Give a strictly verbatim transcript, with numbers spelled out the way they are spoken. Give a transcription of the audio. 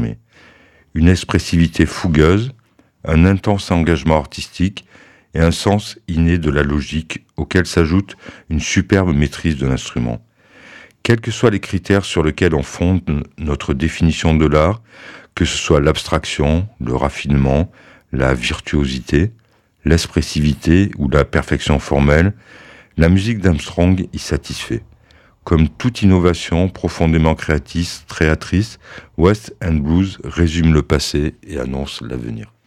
affirmé. Une expressivité fougueuse, un intense engagement artistique et un sens inné de la logique auquel s'ajoute une superbe maîtrise de l'instrument. Quels que soient les critères sur lesquels on fonde notre définition de l'art, que ce soit l'abstraction, le raffinement, la virtuosité, l'expressivité ou la perfection formelle, la musique d'Armstrong y satisfait. Comme toute innovation profondément créatrice, créatrice, West End Blues résume le passé et annonce l'avenir.